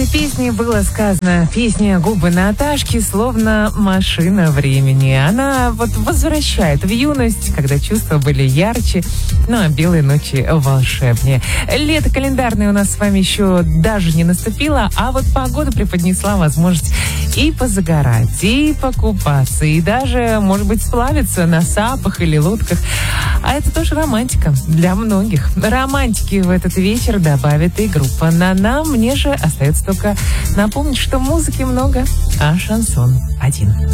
этой песне было сказано: песня «Губы Наташки» словно машина времени. Она вот возвращает в юность, когда чувства были ярче, ну а белые ночи волшебнее. Лето календарное у нас с вами еще даже не наступило, а вот погода преподнесла возможность и позагорать, и покупаться, и даже, может быть, сплавиться на сапах или лодках. А это тоже романтика для многих. Романтики в этот вечер добавит и группа «Нана». Мне же остается только напомнить, что музыки много, а шансон один.